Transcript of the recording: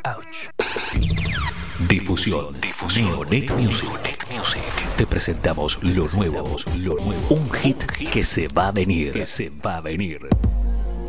Ouch. Difusión. Neonet Music. Te presentamos lo nuevo. Un hit que se va a venir.